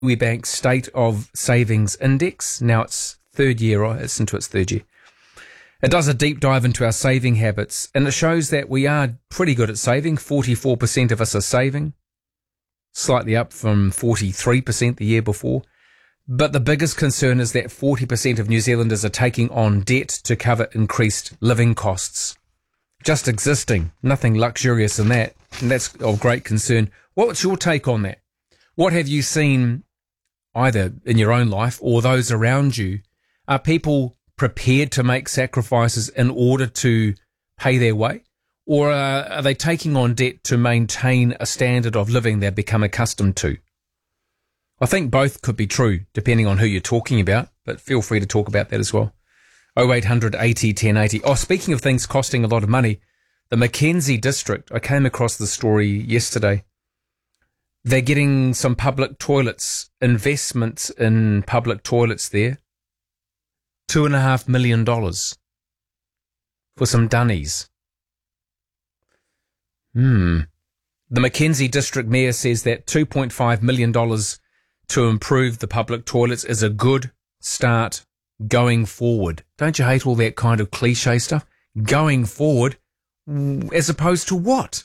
Kiwibank State of Savings Index. Now it's it's into its third year. It does a deep dive into our saving habits, and it shows that we are pretty good at saving. 44% of us are saving, slightly up from 43% the year before. But the biggest concern is that 40% of New Zealanders are taking on debt to cover increased living costs. Just existing, nothing luxurious in that, and that's of great concern. What's your take on that? What have you seen either in your own life or those around you? Are people prepared to make sacrifices in order to pay their way? Or are they taking on debt to maintain a standard of living they've become accustomed to? I think both could be true, depending on who you're talking about, but feel free to talk about that as well. 0800 80 1080. Oh, speaking of things costing a lot of money, the Mackenzie district, I came across the story yesterday. They're getting some public toilets, investments in public toilets there. $2.5 million for some dunnies. The Mackenzie district mayor says that $2.5 million to improve the public toilets is a good start going forward. Don't you hate all that kind of cliche stuff? Going forward, as opposed to what?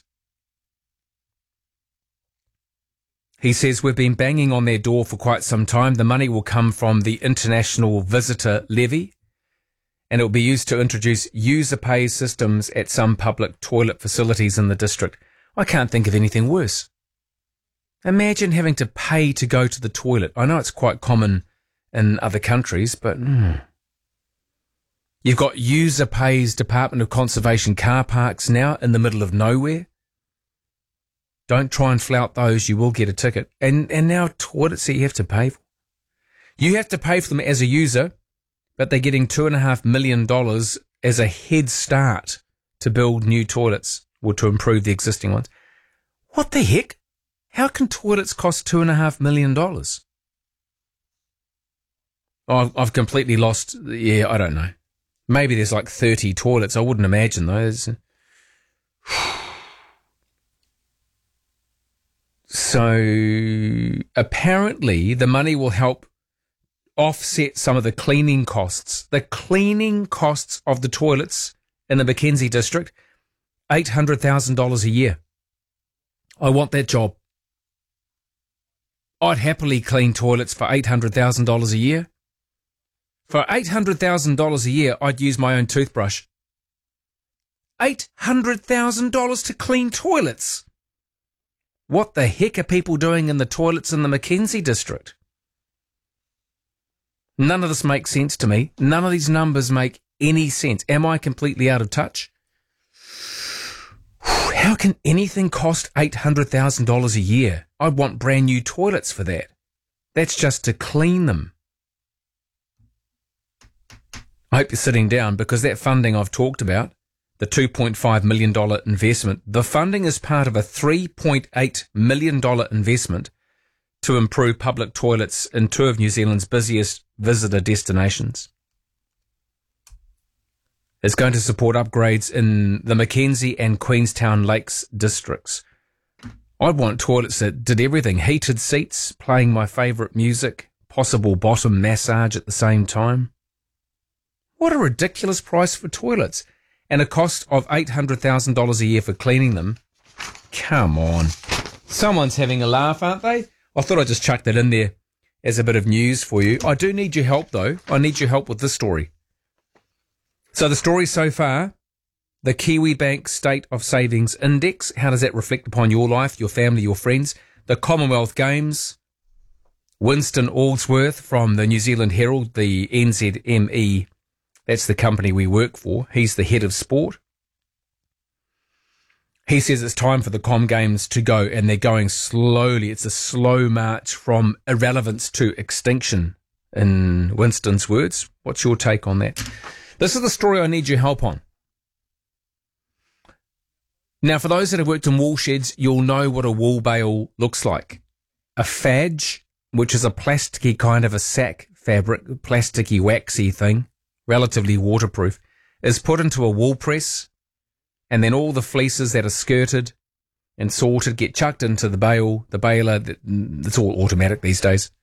He says we've been banging on their door for quite some time. The money will come from the International Visitor Levy, and it will be used to introduce user pay systems at some public toilet facilities in the district. I can't think of anything worse. Imagine having to pay to go to the toilet. I know it's quite common in other countries, but you've got user pays Department of Conservation car parks now in the middle of nowhere. Don't try and flout those. You will get a ticket. And now toilets that you have to pay for. You have to pay for them as a user, but they're getting $2.5 million as a head start to build new toilets or to improve the existing ones. What the heck? How can toilets cost $2.5 million? Oh, I've completely lost. Yeah, I don't know. Maybe there's like 30 toilets. I wouldn't imagine those. So apparently the money will help offset some of the cleaning costs. The cleaning costs of the toilets in the Mackenzie district, $800,000 a year. I want that job. I'd happily clean toilets for $800,000 a year. For $800,000 a year, I'd use my own toothbrush. $800,000 to clean toilets. What the heck are people doing in the toilets in the Mackenzie district? None of this makes sense to me. None of these numbers make any sense. Am I completely out of touch? How can anything cost $800,000 a year? I'd want brand new toilets for that. That's just to clean them. I hope you're sitting down, because that funding I've talked about, the $2.5 million investment, the funding is part of a $3.8 million investment to improve public toilets in two of New Zealand's busiest visitor destinations. It's going to support upgrades in the Mackenzie and Queenstown Lakes districts. I'd want toilets that did everything. Heated seats, playing my favourite music, possible bottom massage at the same time. What a ridiculous price for toilets. And a cost of $800,000 a year for cleaning them. Come on. Someone's having a laugh, aren't they? I thought I'd just chuck that in there as a bit of news for you. I do need your help, though. I need your help with this story. So the story so far, the Kiwibank State of Savings Index, how does that reflect upon your life, your family, your friends? The Commonwealth Games, Winston Allsworth from the New Zealand Herald, the NZME, that's the company we work for. He's the head of sport. He says it's time for the Com Games to go, and they're going slowly. It's a slow march from irrelevance to extinction, in Winston's words. What's your take on that? This is the story I need your help on. Now, for those that have worked in wool sheds, you'll know what a wool bale looks like. A fadge, which is a plasticky kind of a sack fabric, plasticky, waxy thing, relatively waterproof, is put into a wool press, and then all the fleeces that are skirted and sorted get chucked into the bale. The baler, it's all automatic these days.